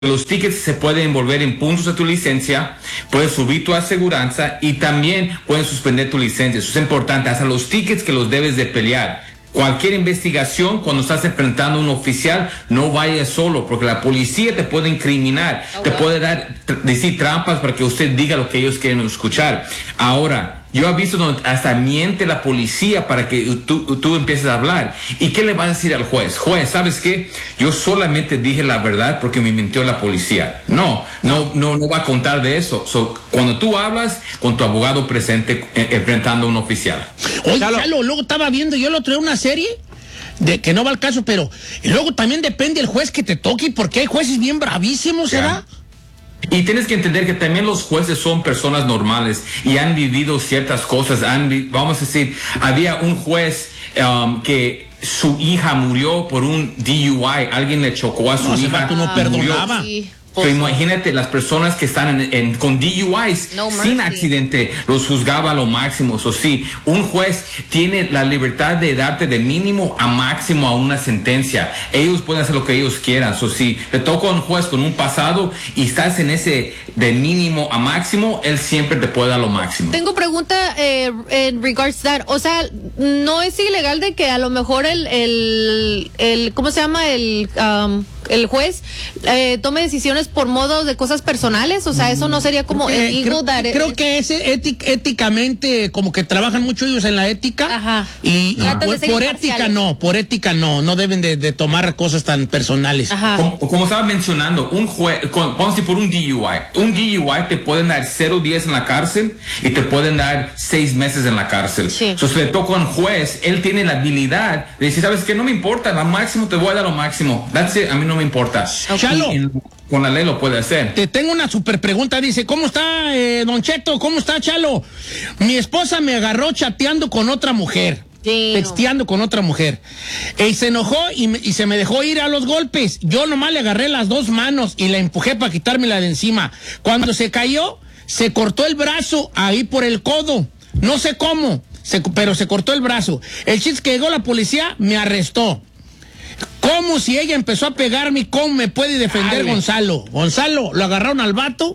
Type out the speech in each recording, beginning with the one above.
Los tickets se pueden volver en puntos de tu licencia, puedes subir tu aseguranza y también pueden suspender tu licencia. Eso es importante, hasta los tickets que los debes de pelear. Cualquier investigación, cuando estás enfrentando a un oficial, no vayas solo, porque la policía te puede incriminar, te puede decir trampas para que usted diga lo que ellos quieren escuchar. Ahora, yo he visto donde hasta miente la policía para que tú empieces a hablar. ¿Y qué le vas a decir al juez? Juez, ¿sabes qué? Yo solamente dije la verdad porque me mintió la policía. No va a contar de eso. Cuando tú hablas con tu abogado presente enfrentando a un oficial. Oye, Chalo, luego estaba viendo, yo lo traía una serie de que no va al caso, pero y luego también depende el juez que te toque, porque hay jueces bien bravísimos, ¿verdad? Y tienes que entender que también los jueces son personas normales y han vivido ciertas cosas. Vamos a decir, había un juez que su hija murió por un DUI. Alguien le chocó a su hija. Tú no perdonaba. Pero imagínate, las personas que están con DUIs sin accidente, los juzgaba a lo máximo. Eso sí, un juez tiene la libertad de darte de mínimo a máximo a una sentencia. Ellos pueden hacer lo que ellos quieran. Eso sí, le toca a un juez con un pasado y estás en ese de mínimo a máximo, él siempre te puede dar lo máximo. Tengo pregunta en regards to that. O sea, no es ilegal de que a lo mejor el ¿cómo se llama? El juez tome decisiones por modo de cosas personales, o sea, eso no sería como creo que es éticamente, como que trabajan mucho ellos en la ética. Ajá. Y por ética no deben de tomar cosas tan personales. Ajá. Como estaba mencionando, un juez, vamos a decir por un DUI te pueden dar 0 días en la cárcel y te pueden dar 6 meses en la cárcel. Sí. Entonces le toca a un juez, él tiene la habilidad de decir, ¿sabes qué? No me importa, lo máximo te voy a dar lo máximo. That's it, a mí no me importa. Okay. Chalo, con la ley lo puede hacer. Te tengo una super pregunta, dice, ¿cómo está Don Cheto? ¿Cómo está, Chalo? Mi esposa me agarró chateando con otra mujer. Texteando con otra mujer. Y se enojó y se me dejó ir a los golpes. Yo nomás le agarré las 2 manos y la empujé para quitármela de encima. Cuando se cayó, se cortó el brazo ahí por el codo. No sé cómo, pero se cortó el brazo. El chiste es que llegó la policía, me arrestó. ¿Cómo si ella empezó a pegarme? ¿Cómo me puede defender Gonzalo? Gonzalo, lo agarraron al vato,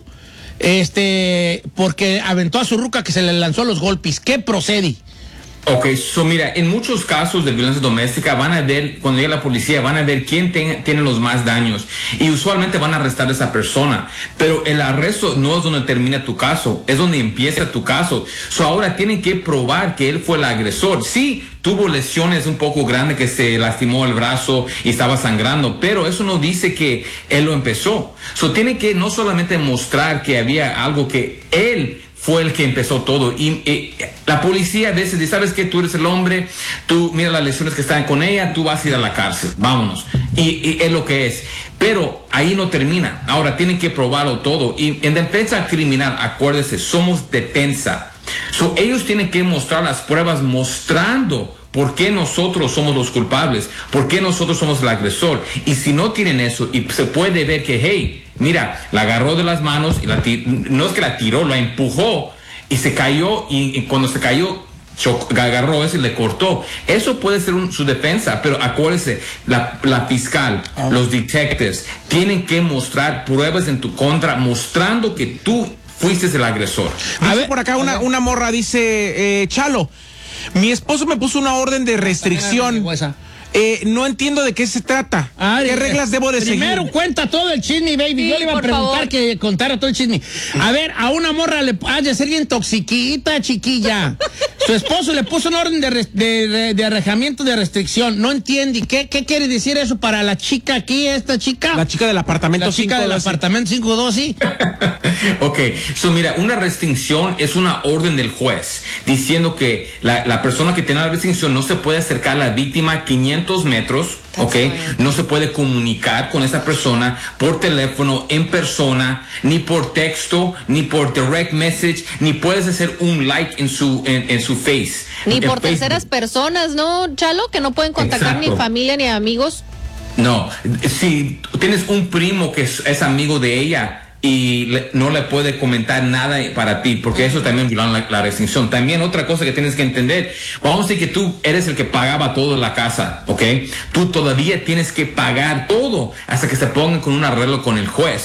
porque aventó a su ruca que se le lanzó los golpes. ¿Qué procede? Ok, mira, en muchos casos de violencia doméstica van a ver, cuando llega la policía, van a ver quién tiene los más daños y usualmente van a arrestar a esa persona, pero el arresto no es donde termina tu caso, es donde empieza tu caso. Ahora tienen que probar que él fue el agresor. Sí, tuvo lesiones un poco grandes, que se lastimó el brazo y estaba sangrando, pero eso no dice que él lo empezó. Tienen que no solamente mostrar que había algo, que él fue el que empezó todo. Y la policía a veces dice, ¿sabes qué? Tú eres el hombre, tú mira las lesiones que están con ella, tú vas a ir a la cárcel, vámonos. Y es lo que es. Pero ahí no termina. Ahora tienen que probarlo todo. Y en defensa criminal, acuérdese, somos defensa. Ellos tienen que mostrar las pruebas mostrando por qué nosotros somos los culpables, por qué nosotros somos el agresor. Y si no tienen eso, y se puede ver que, hey, mira, la agarró de las manos, y no es que la tiró, la empujó, y se cayó, y cuando se cayó, agarró eso y le cortó. Eso puede ser su defensa, pero acuérdese, la fiscal, los detectives, tienen que mostrar pruebas en tu contra, mostrando que tú fuiste el agresor. A ver, por acá una morra dice, Chalo, mi esposo me puso una orden de restricción. No entiendo de qué se trata. ¿Qué reglas debo de seguir? Primero cuenta todo el chisme, baby. Sí, yo le iba a preguntar que contara todo el chisme. A ver, a una morra le ha de ser bien toxiquita, chiquilla. Su esposo le puso una orden de alejamiento de restricción. No entiende. ¿Qué quiere decir eso para la chica aquí, esta chica? La chica del apartamento 512. La chica del apartamento 512. Ok, mira, una restricción es una orden del juez diciendo que la persona que tiene la restricción no se puede acercar a la víctima 500 metros, ok, no se puede comunicar con esa persona por teléfono, en persona, ni por texto, ni por direct message, ni puedes hacer un like en su face. Ni por terceras personas, ¿no, Chalo? Que no pueden contactar ni familia ni amigos. No, si tienes un primo que es amigo de ella y no le puede comentar nada para ti, porque eso también viola la restricción. También otra cosa que tienes que entender, vamos a decir que tú eres el que pagaba todo en la casa, ¿ok? Tú todavía tienes que pagar todo hasta que se pongan con un arreglo con el juez.